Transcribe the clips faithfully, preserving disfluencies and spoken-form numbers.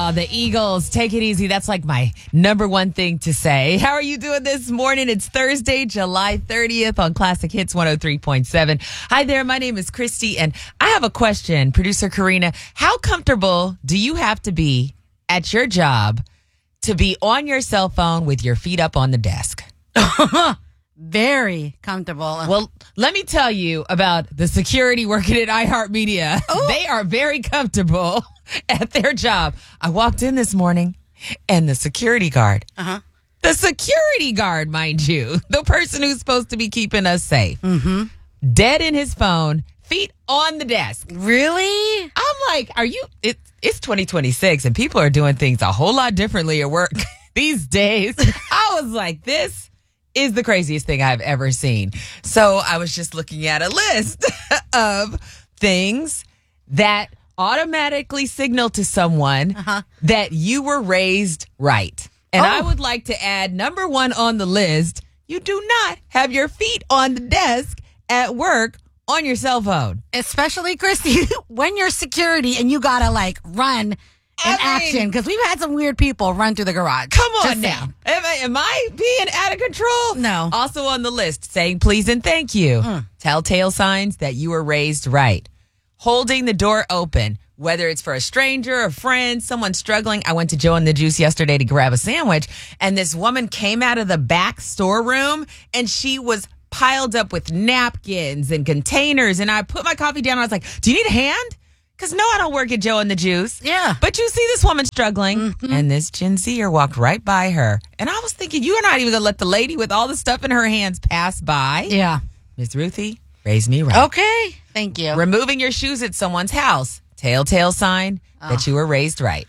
Oh, the Eagles, take it easy. That's like my number one thing to say. How are you doing this morning? It's Thursday, July thirtieth on Classic Hits one oh three point seven. Hi there, my name is Christy, and I have a question. Producer Karina, how comfortable do you have to be at your job to be on your cell phone with your feet up on the desk? Very comfortable. Well, let me tell you about the security working at iHeartMedia. Ooh. They are very comfortable at their job. I walked in this morning, and the security guard, uh-huh. the security guard, mind you, the person who's supposed to be keeping us safe, mm-hmm. dead in his phone, feet on the desk. Really? I'm like, are you, it, it's twenty twenty-six, and people are doing things a whole lot differently at work these days. I was like, this is the craziest thing I've ever seen. So I was just looking at a list of things that automatically signal to someone uh-huh. that you were raised right. And oh. I would like to add number one on the list, you do not have your feet on the desk at work on your cell phone. Especially, Christy, when you're security and you gotta like run in I mean, action, because we've had some weird people run through the garage. Come on now. Am I, am I being out of control? No. Also on the list, saying please and thank you. Mm. Telltale signs that you were raised right. Holding the door open, whether it's for a stranger, a friend, someone struggling. I went to Joe and the Juice yesterday to grab a sandwich, and this woman came out of the back storeroom, and she was piled up with napkins and containers, and I put my coffee down, and I was like, do you need a hand? Because no, I don't work at Joe and the Juice. Yeah. But you see this woman struggling, mm-hmm. and this Gen Zer walked right by her. And I was thinking, you are not even going to let the lady with all the stuff in her hands pass by. Yeah. Miss Ruthie, raise me right. Okay. Thank you. Removing your shoes at someone's house. Telltale sign oh. that you were raised right.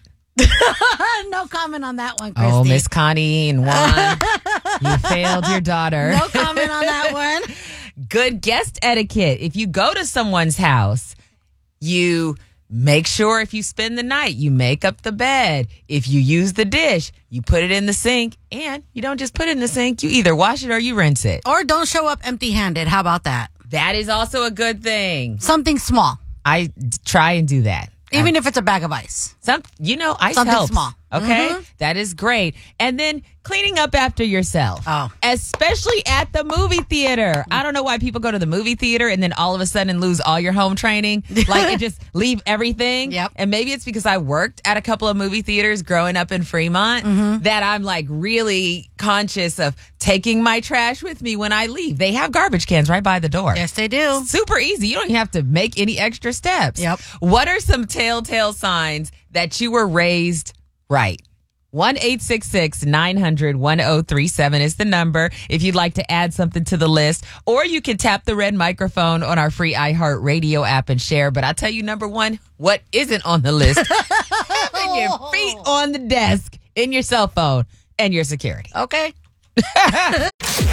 No comment on that one, Christy. Oh, Miss Connie and Juan, you failed your daughter. No comment on that one. Good guest etiquette. If you go to someone's house, you make sure if you spend the night, you make up the bed. If you use the dish, you put it in the sink, and you don't just put it in the sink. You either wash it or you rinse it. Or don't show up empty-handed. How about that? That is also a good thing. Something small. I try and do that. Even I, if it's a bag of ice. Some, you know, ice Something helps. small. Okay? Mm-hmm. That is great. And then cleaning up after yourself. Oh. Especially at the movie theater. I don't know why people go to the movie theater and then all of a sudden lose all your home training. Like, and just leave everything. Yep. And maybe it's because I worked at a couple of movie theaters growing up in Fremont mm-hmm. that I'm like really conscious of taking my trash with me when I leave. They have garbage cans right by the door. Yes, they do. Super easy. You don't even have to make any extra steps. Yep. What are some telltale signs that you were raised right? one eight six six nine hundred one oh three seven is the number if you'd like to add something to the list. Or you can tap the red microphone on our free iHeartRadio app and share. But I'll tell you, number one, what isn't on the list? Having your feet on the desk in your cell phone and your security. Okay. It's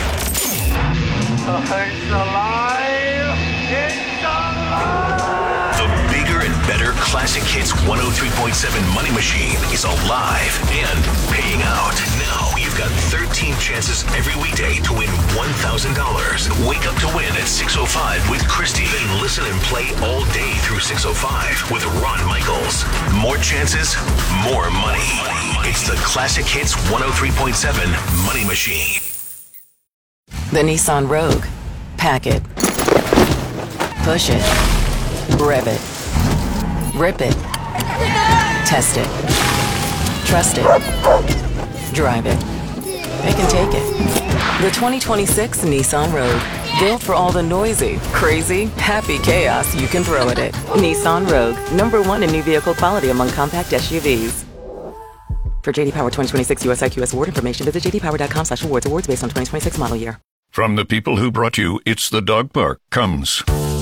alive! It's alive! The bigger and better Classic Hits one oh three point seven Money Machine is alive and paying out. Now you've got thirteen chances every weekday to win one thousand dollars. Wake up to win at six oh five with Christy. Then listen and play all day through six oh five with Ron Michaels. More chances, more money. It's the Classic Hits one oh three point seven Money Machine. The Nissan Rogue. Pack it. Push it. Rev it. Rip it. Test it. Trust it. Drive it. They can take it. The twenty twenty-six Nissan Rogue. Built for all the noisy, crazy, happy chaos you can throw at it. Nissan Rogue. Number one in new vehicle quality among compact S U Vs. For J D Power twenty twenty-six U S I Q S award information, visit j d power dot com slash awards. Awards based on twenty twenty-six model year. From the people who brought you It's the Dog Park comes